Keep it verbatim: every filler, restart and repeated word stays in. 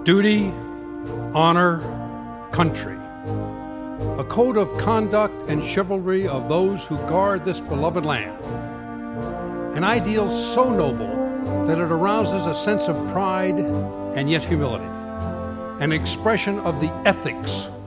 Duty, honor, country. A code of conduct and chivalry of those who guard this beloved land. An ideal so noble that it arouses a sense of pride and yet humility. An expression of the ethics